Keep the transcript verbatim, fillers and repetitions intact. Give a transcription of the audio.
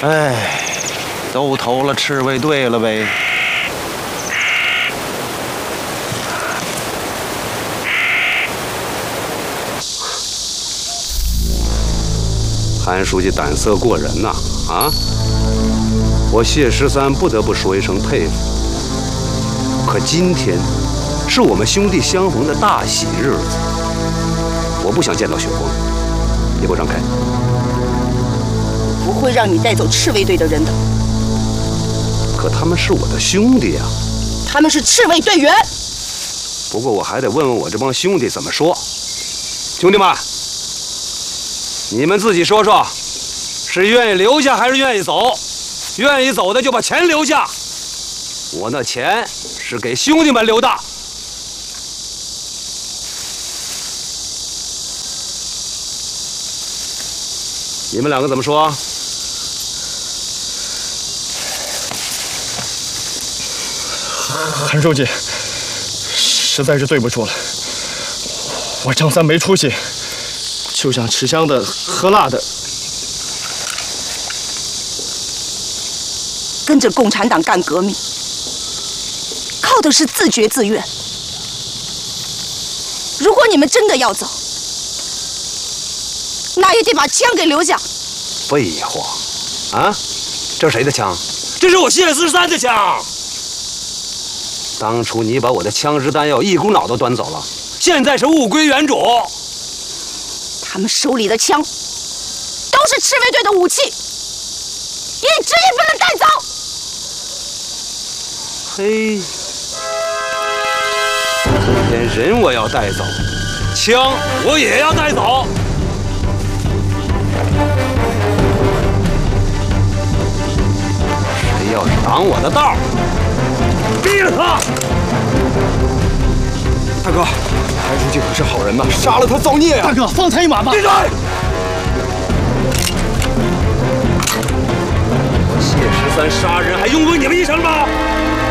哎，都投了赤卫队了呗。 韩书记胆色过人呐！啊，我谢十三不得不说一声佩服。可今天是我们兄弟相逢的大喜日子，我不想见到血光，也不让开。 不会让你带走赤卫队的人的。 可他们是我的兄弟啊！ 他们是赤卫队员。 不过我还得问问我这帮兄弟怎么说。兄弟们，你们自己说说，是愿意留下还是愿意走？愿意走的就把钱留下，我那钱是给兄弟们留的。你们两个怎么说？ 韩书记，实在是对不住了，我张三没出息，就想吃香的喝辣的。 跟着共产党干革命，靠的是自觉自愿。如果你们真的要走，那也得把枪给留下。 废话，啊，这是谁的枪？这是我谢四十三的枪。当初你把我的枪支弹药一股脑都端走了，现在是物归原主。 他们手里的枪都是赤卫队的武器，一支也不能带走。 嘿，今天人我要带走，枪我也要带走。谁要是挡我的道，毙了他！ 大哥，韩书记可是好人呐，杀了他造孽啊！大哥，放他一马吧！闭嘴！ 我谢十三杀人还用问你们一声吗？